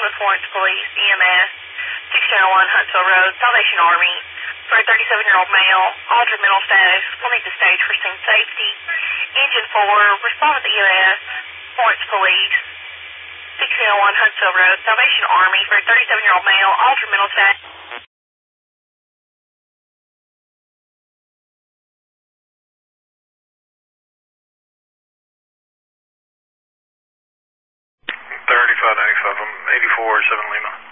with Florence Police, EMS, 601 Huntsville Road, Salvation Army, for a 37-year-old male, altered mental status, will need the stage for scene safety. Engine 4, respond with EMS, Florence Police, 601 Huntsville Road, Salvation Army, for a 37-year-old male, altered mental status. 3595, 84, 7 Lima.